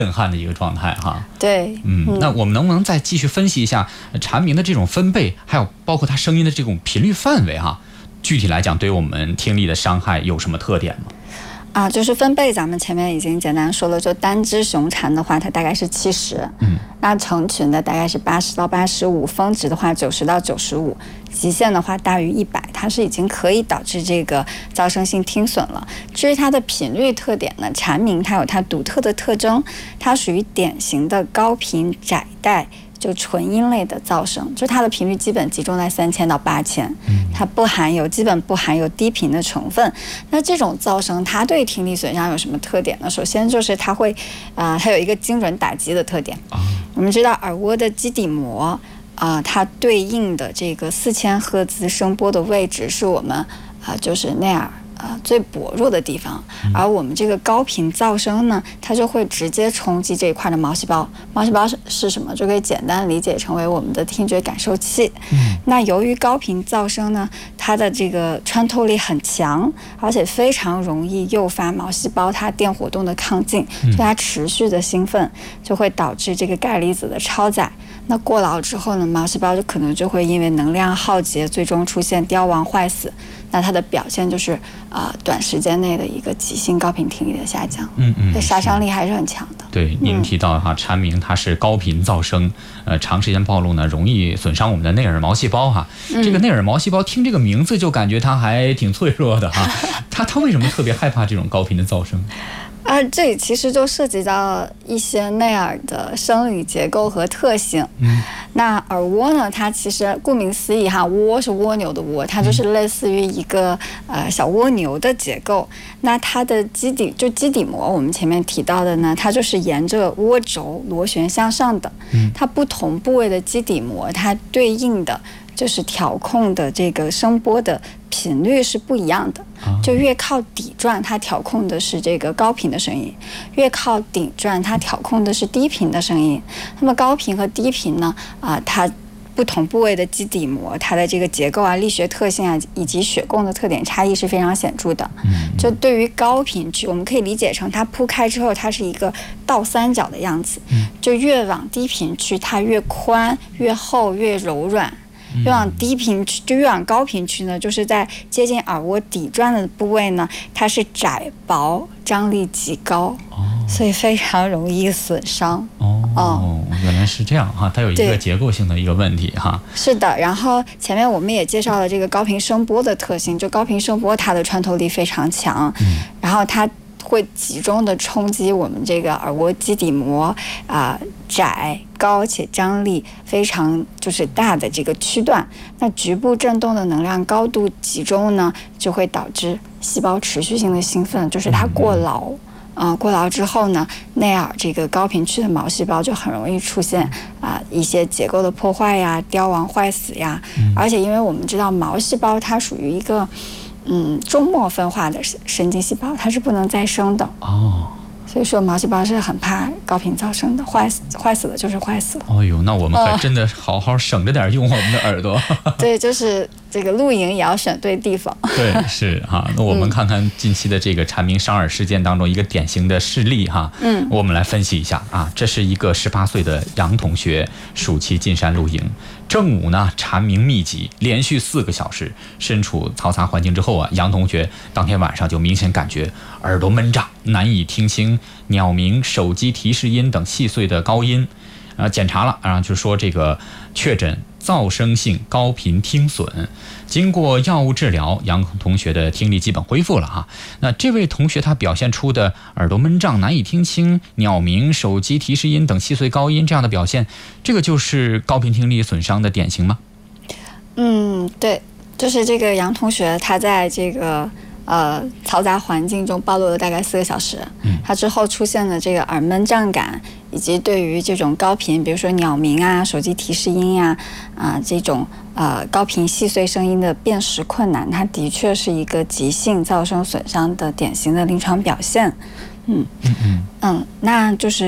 震撼的一个状态哈。 对， 那我们能不能再继续分析一下蝉鸣的这种分贝，还有包括它声音的这种频率范围哈？具体来讲，对于我们听力的伤害有什么特点吗？ 就是分贝，咱们前面已经简单说了，就单只雄蝉的话，它大概是70，那成群的大概是80到85，峰值的话90到95，极限的话大于100，它是已经可以导致这个噪声性听损了。至于它的频率特点呢，蝉鸣它有它独特的特征，它属于典型的高频窄带。就纯音类的噪声，就它的频率基本集中在3000到8000，它基本不含有低频的成分。那这种噪声它对听力损伤有什么特点呢？首先就是它会，它有一个精准打击的特点。我们知道耳蜗的基底膜，它对应的这个4000赫兹声波的位置是我们就是内耳。最薄弱的地方，而我们这个高频噪声呢，它就会直接冲击这一块的毛细胞。毛细胞是什么？就可以简单理解成为我们的听觉感受器。那由于高频噪声呢，它的这个穿透力很强，而且非常容易诱发毛细胞它电活动的亢进，就它持续的兴奋，就会导致这个钙离子的超载。那过劳之后呢，毛细胞可能就会因为能量耗竭，最终出现凋亡坏死。那它的表现就是短时间内的一个急性高频听力的下降，杀伤力还是很强的。 对，您提到哈，蝉鸣它是高频噪声，长时间暴露呢，容易损伤我们的内耳毛细胞哈。这个内耳毛细胞听这个名字就感觉它还挺脆弱的哈，它为什么特别害怕这种高频的噪声？ 这里其实就涉及到一些内耳的生理结构和特性。那耳蜗呢，它其实顾名思义哈，蜗是蜗牛的蜗，它就是类似于一个小蜗牛的结构。那它的基底膜，我们前面提到的呢，它就是沿着涡轴螺旋向上的。它不同部位的基底膜，它对应的就是调控的这个声波的频率是不一样的。就越靠底转，它调控的是这个高频的声音；越靠顶转，它调控的是低频的声音。那么高频和低频呢，它不同部位的基底膜，它的这个结构力学特性以及血供的特点差异是非常显著的。就对于高频区，我们可以理解成它铺开之后，它是一个倒三角的样子。就越往低频区，它越宽、越厚、越柔软。越往低频区，就越往高频区呢，就是在接近耳蜗底转的部位呢，它是窄薄，张力极高，所以非常容易损伤。 原来是这样哈，它有一个结构性的一个问题哈。 是的，然后前面我们也介绍了这个高频声波的特性，就高频声波它的穿透力非常强，然后它会集中的冲击我们这个耳蜗基底膜窄高且张力非常就是大的这个区段，那局部振动的能量高度集中呢，就会导致细胞持续性的兴奋，就是它过劳。过劳之后呢，内耳这个高频区的毛细胞就很容易出现一些结构的破坏呀、凋亡坏死呀，而且因为我们知道毛细胞它属于一个终末分化的神经细胞，它是不能再生的。所以说毛细胞是很怕高频噪声的，坏死了就是坏死了。 那我们可真的好好省着点用我们的耳朵。 对，就是这个露营也要选对地方。 对，是哈。那我们看看近期的这个蝉鸣伤耳事件当中一个典型的事例哈。我们来分析一下这是一个18岁的杨同学暑期进山露营，正午呢蝉鸣密集，连续4个小时，身处嘈杂环境之后杨同学当天晚上就明显感觉耳朵闷胀，难以听清鸟鸣、手机提示音等细碎的高音。检查了，然后就说这个确诊噪声性高频听损。经过药物治疗，杨同学的听力基本恢复了哈。那这位同学他表现出的耳朵闷胀、难以听清鸟鸣、手机提示音等细碎高音这样的表现，这个就是高频听力损伤的典型吗？ 对，就是这个杨同学他在这个嘈杂环境中暴露了大概4个小时，他之后出现了这个耳闷胀感，以及对于这种高频，比如说鸟鸣手机提示音这种高频细碎声音的辨识困难，它的确是一个急性噪声损伤的典型的临床表现。那就是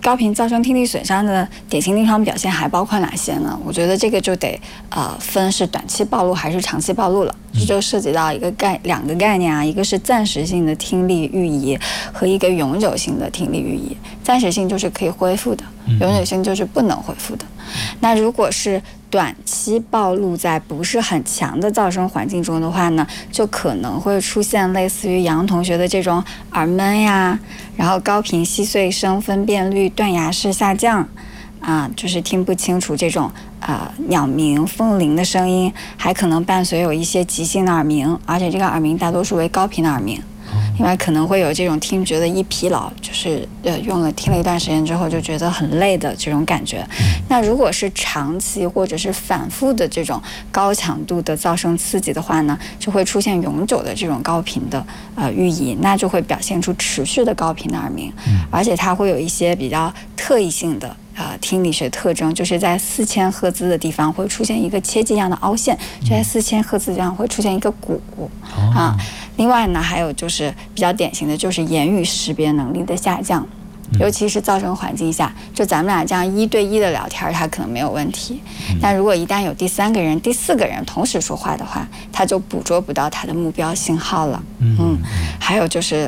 高频造成听力损伤的典型临床表现还包括哪些呢？我觉得这个就得分是短期暴露还是长期暴露了。这就涉及到两个概念啊，一个是暂时性的听力预移和一个永久性的听力预移。暂时性就是可以恢复的，永久性就是不能恢复的。那如果是短期暴露在不是很强的噪声环境中的话呢，就可能会出现类似于杨同学的这种耳闷呀，然后高频细碎声分辨率断崖式下降就是听不清楚这种鸟鸣、风铃的声音，还可能伴随有一些急性的耳鸣，而且这个耳鸣大多数为高频的耳鸣。另外可能会有这种听觉的易疲劳，就是听了一段时间之后就觉得很累的这种感觉。那如果是长期或者是反复的这种高强度的噪声刺激的话呢，就会出现永久的这种高频的预移，那就会表现出持续的高频的耳鸣，而且它会有一些比较特异性的听力学特征，就是在4000赫兹的地方会出现一个切迹样的凹陷，就在4000赫兹上会出现一个鼓另外呢，还有就是比较典型的就是言语识别能力的下降，尤其是噪声环境下，就咱们俩这样1对1的聊天，它可能没有问题，但如果一旦有第3个人、第4个人同时说话的话，它就捕捉不到它的目标信号了。还有就是